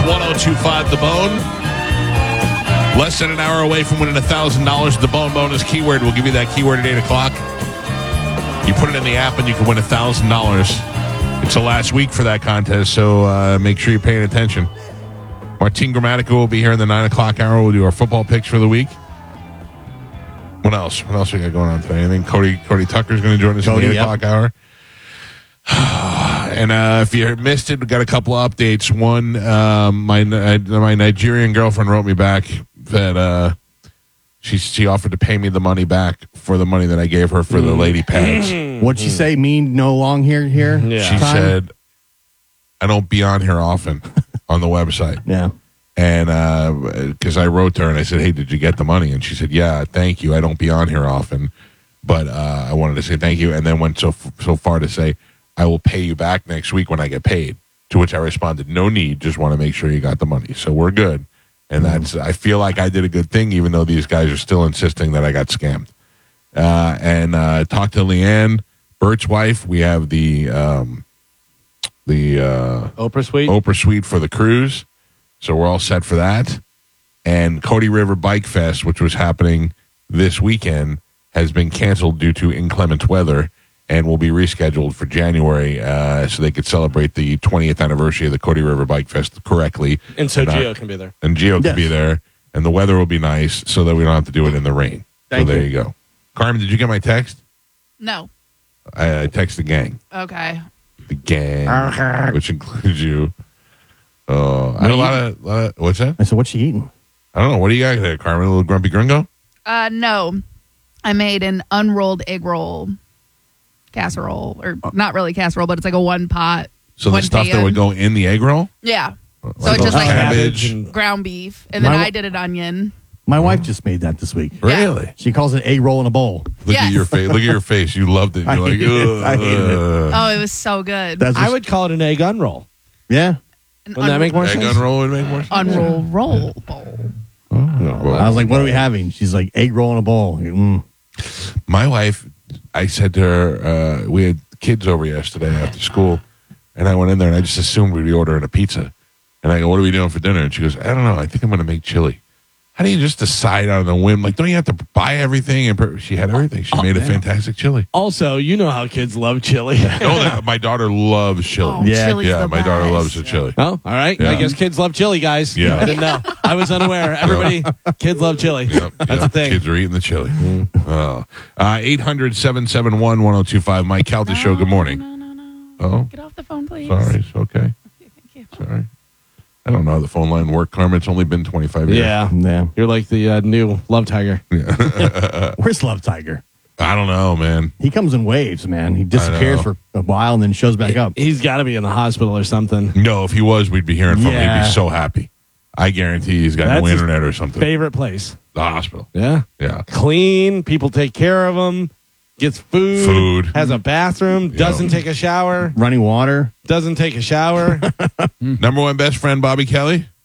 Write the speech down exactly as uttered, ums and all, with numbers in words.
one oh two point five The Bone. Less than an hour away from winning one thousand dollars. The Bone bonus keyword. We'll give you that keyword at eight o'clock. You put it in the app and you can win one thousand dollars. It's the last week for that contest, so uh, make sure you're paying attention. Martin Grammatico will be here in the nine o'clock hour. We'll do our football picks for the week. What else? What else we got going on today? Anything? Cody Cody Tucker's going to join us Cody, in the eight yep. o'clock hour. And uh, if you missed it, we got a couple of updates. One, um, my uh, my Nigerian girlfriend wrote me back that uh, she she offered to pay me the money back for the money that I gave her for the lady pads. What'd she say? Mean no long here here? Yeah. She Time? said, "I don't be on here often on the website." Yeah. And because uh, I wrote to her and I said, "Hey, did you get the money?" And she said, "Yeah, thank you. I don't be on here often, but uh, I wanted to say thank you." And then went so so far to say, "I will pay you back next week when I get paid." To which I responded, "No need. Just want to make sure you got the money." So we're good. And that's I feel like I did a good thing, even though these guys are still insisting that I got scammed. Uh, and uh, talked to Leanne, Bert's wife. We have the um, the uh, Oprah Suite. Oprah Suite for the cruise. So we're all set for that. And Cody River Bike Fest, which was happening this weekend, has been canceled due to inclement weather and will be rescheduled for January uh, so they could celebrate the twentieth anniversary of the Cody River Bike Fest correctly. And so and, uh, Gio can be there. And Gio Yes. can be there. And the weather will be nice so that we don't have to do it in the rain. Thank so there you. you go. Carmen, did you get my text? No. I, I text the gang. Okay. The gang, which includes you. Oh, I had a lot of, lot of. What's that? I said, what's she eating? I don't know. What do you got there, Carmen? A little grumpy gringo? Uh, no. I made an unrolled egg roll casserole, or not really casserole, but it's like a one pot. So one the stuff pan. that would go in the egg roll? Yeah. So Like it's just like cabbage. and ground beef, and then My- I did an onion. My wife just made that this week. Really? She calls it egg roll in a bowl. Look Yes. at your face. Look at your face. You loved it. You're I like, hated it. I hated it. "Ugh." Oh, it was so good. That's I would call it an egg unroll. yeah. An Wouldn't that make more Egg sense? unroll would make more sense. unroll roll bowl. Well, I was like, what are we having? She's like, egg roll in a bowl. Mm. my wife, I said to her, uh, we had kids over yesterday after school, and I went in there and I just assumed we'd be ordering a pizza. And I go, what are we doing for dinner? And she goes, I don't know. I think I'm going to make chili. How do you just decide on a whim? Like, don't you have to buy everything? And per- she had everything. She made a fantastic chili. Also, you know how kids love chili. Oh, that, my daughter loves chili. Oh, Yeah, chili's yeah, the my daughter best. loves the chili. Oh, all right. Yeah. I guess kids love chili, guys. Yeah. I didn't know. I was unaware. Everybody, kids love chili. Yep, That's yep. the thing. Kids are eating the chili. Oh. Uh, eight hundred, seven seven one, one oh two five. Mike Calta Show, good morning. No, no, no. Oh, Get off the phone, please. sorry. It's okay. Thank you. Sorry. I don't know how the phone line works, Carmen. It's only been twenty-five years. Yeah. Yeah. You're like the uh, new Love Tiger. Where's Love Tiger? I don't know, man. He comes in waves, man. He disappears know. for a while and then shows back up. He's got to be in the hospital or something. No, if he was, we'd be hearing from him. He'd Yeah. be so happy. I guarantee he's got That's no his internet or something. Favorite place. The hospital. Yeah. Yeah. Clean. People take care of him. Gets food. Food. Has a bathroom. Doesn't take a shower. Running water. Doesn't take a shower. Number one best friend, Bobby Kelly.